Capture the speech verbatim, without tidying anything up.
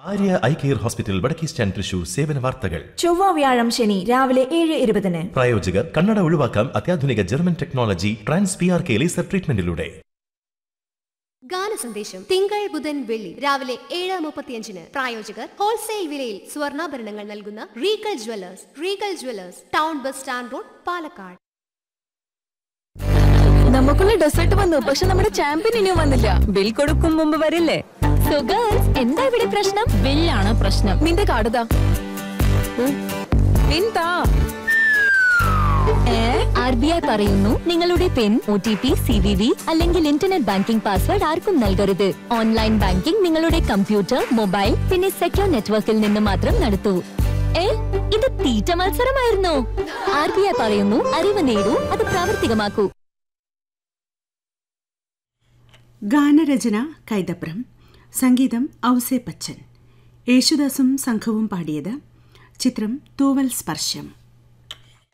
Arya eye care hospital വടക്കേ stand Thrissur സേവന വാർത്തകൾ. ചൊവ്വ വ്യാഴം ശനി രാവിലെ ഏഴ് ഇരുപതിന്. പ്രായോജകർ കണ്ണട ഒഴിവാക്കാം അത്യാധുനിക German technology trans P R K laser ട്രീറ്റ്മെന്റിലൂടെ. ഗാനസന്ദേശം തിങ്കൾ ബുധൻ വെള്ളി രാവിലെ ഏഴ് മുപ്പത്തിയഞ്ചിന്. പ്രായോജകർ ഹോൾസെയിൽ വിലയിൽ സ്വർണ്ണാഭരണങ്ങൾ നൽകുന്ന Regal Jewellers. Regal Jewellers, town bus stand road, Palakkad. നമുക്കുള്ള ഡെസേർട്ട് വന്നു, പക്ഷെ നമ്മുടെ ചാമ്പ്യൻ ഇനിയും വന്നില്ല. ബിൽ കൊടുക്കും മുമ്പ് വരില്ലേ? സോ ഗേൾസ്, എന്താ ഇവിടെ പ്രശ്നം? ബില്ലാണ് പ്രശ്നം. നിന്റെ കാർഡുതാ. പിൻതാ. ആർ ബി ഐ പറയുന്നു, നിങ്ങളുടെ പിൻ, O T P, C V V അല്ലെങ്കിൽ ഇന്റർനെറ്റ് ബാങ്കിംഗ് പാസ്വേഡ് ആർക്കും നൽകരുത്. ഓൺലൈൻ ബാങ്കിംഗ് നിങ്ങളുടെ കമ്പ്യൂട്ടർ, മൊബൈൽ പിന്നെ സെക്യൂർ നെറ്റ്വർക്കിൽ നിന്ന് മാത്രം നടത്തൂ. ഏ ഇത് തീറ്റ മത്സരമായിരുന്നു. ആർ ബി ഐ പറയുന്നു, അറിവ് നേടൂ, അത് പ്രാവർത്തികമാക്കൂ. ഗാനരചന കൈതപ്രം, സംഗീതം ഔസേ പച്ചൻ. യേശുദാസും സംഘവും പാടിയത്. ചിത്രം തൂവൽ സ്പർശം.